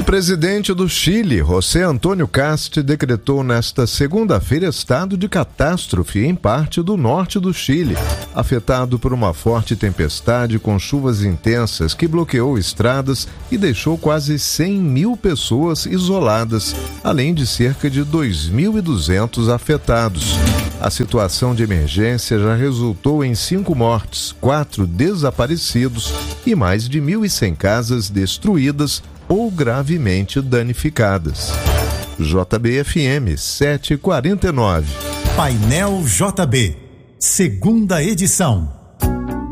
O presidente do Chile, José Antônio Kast, decretou nesta segunda-feira estado de catástrofe em parte do norte do Chile, afetado por uma forte tempestade com chuvas intensas que bloqueou estradas e deixou quase 100 mil pessoas isoladas, além de cerca de 2.200 afetados. A situação de emergência já resultou em 5 mortes, 4 desaparecidos e mais de 1.100 casas destruídas ou gravemente danificadas. JB-FM 749. Painel JB, segunda edição.